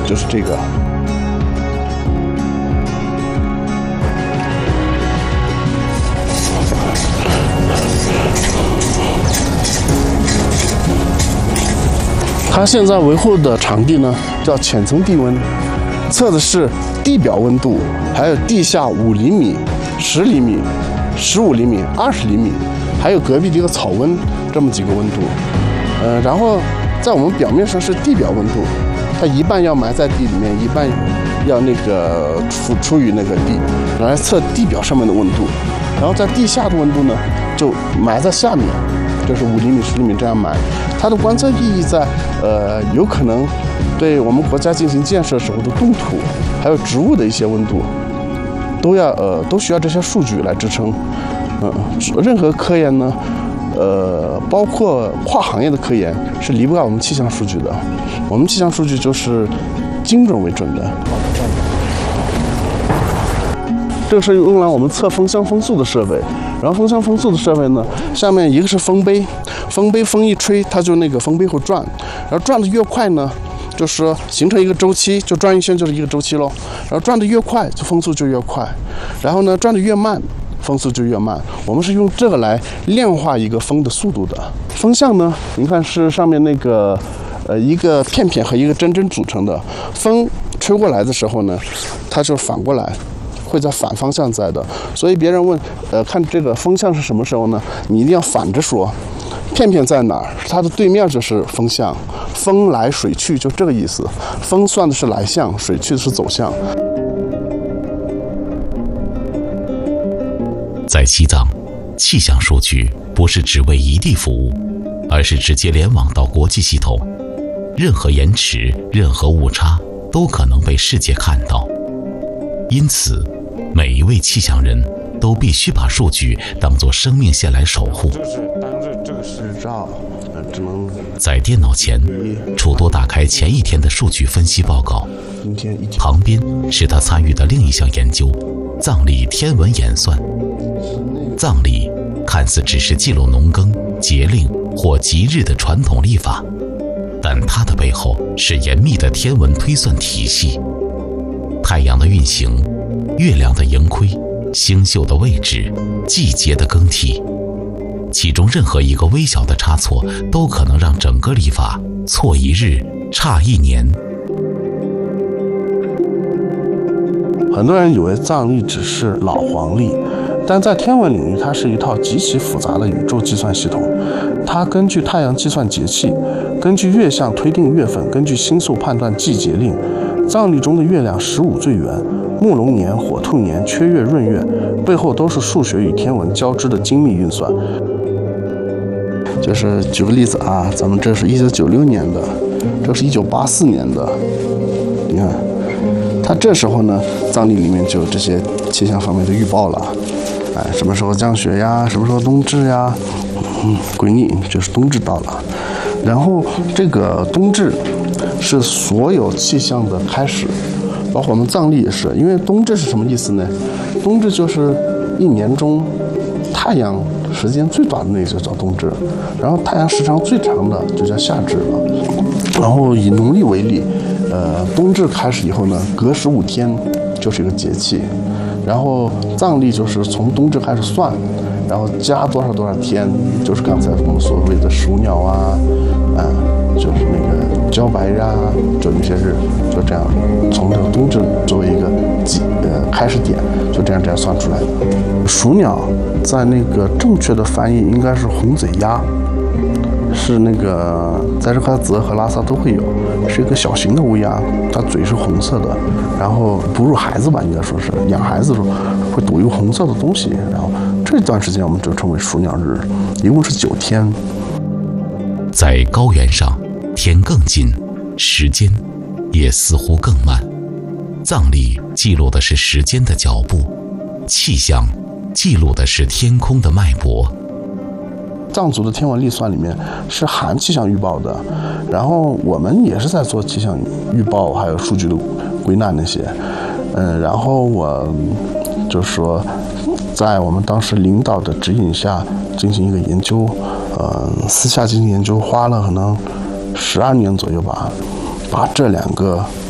就是这个。它现在维护的场地呢叫浅层地温，测的是地表温度，还有地下5厘米、10厘米、15厘米、20厘米，还有隔壁的一个草温，这么几个温度。然后在我们表面上是地表温度，它一半要埋在地里面，一半要那个出于那个地，来测地表上面的温度。然后在地下的温度呢，就埋在下面，就是5厘米、10厘米这样埋。它的观测意义在，有可能对我们国家进行建设时候的冻土，还有植物的一些温度，都需要这些数据来支撑。任何科研呢，包括跨行业的科研是离不开我们气象数据的。我们气象数据就是精准为准的。这个是用来我们测风箱风速的设备，然后风箱风速的设备呢，下面一个是风杯，风一吹，它就那个风杯会转，然后转的越快呢，就是说形成一个周期，就转一圈就是一个周期咯。然后转的越快，就风速就越快，然后呢转的越慢，风速就越慢。我们是用这个来量化一个风的速度的。风向呢，你看是上面那个一个片片和一个针针组成的，风吹过来的时候呢，它就反过来。会在反方向在的，所以别人问，看这个风向是什么时候呢？你一定要反着说，片片在哪儿？它的对面就是风向，风来水去，就这个意思。风算的是来向，水去的是走向。 在西藏，气象数据不是只为一地服务，而是直接联网到国际系统，任何延迟、任何误差都可能被世界看到。因此，每一位气象人都必须把数据当作生命线来守护。 这个是照，只能在电脑前，楚多打开前一天的数据分析报告，旁边是他参与的另一项研究——藏历天文演算。藏历看似只是记录农耕、节令或吉日的传统历法，但它的背后是严密的天文推算体系。太阳的运行、月亮的盈亏、星宿的位置、季节的更替，其中任何一个微小的差错，都可能让整个历法错一日、差一年。 很多人以为藏历只是老黄历，但在天文领域，它是一套极其复杂的宇宙计算系统。它根据太阳计算节气，根据月相推定月份，根据星宿判断季节令。藏历中的月亮15最圆，木龙年、火兔年、缺月、闰月，背后都是数学与天文交织的精密运算。就是举个例子啊，咱们这是1996年的，这是1984年的，你看，它这时候呢，藏历里面就有这些气象方面的预报了，什么时候降雪呀，什么时候冬至呀，归逆就是冬至到了，然后这个冬至是所有气象的开始，包括我们藏历也是。因为冬至是什么意思呢？冬至就是一年中太阳时间最短的那个就叫冬至，然后太阳时长最长的就叫夏至了。然后以农历为例，冬至开始以后呢，隔15天就是一个节气，然后藏历就是从冬至开始算，然后加多少多少天，就是刚才我们所谓的鼠鸟啊，就是那个茭白啊，就那些日，就这样从这个冬至作为一个开始点，就这样算出来的。鼠鸟在那个正确的翻译应该是红嘴鸦，是那个在日喀则和拉萨都会有，是一个小型的乌鸦，它嘴是红色的，然后哺乳孩子吧，应该说是养孩子的时候会堵一个红色的东西，然后这段时间我们就称为鼠鸟日，一共是9天。 在高原上，天更近，时间也似乎更慢。藏历记录的是时间的脚步，气象记录的是天空的脉搏。 藏族的天文历算里面是含气象预报的，然后我们也是在做气象预报，还有数据的归纳那些。然后我就是说，在我们当时领导的指引下进行一个研究，私下进行研究，花了可能12年左右吧，把这2个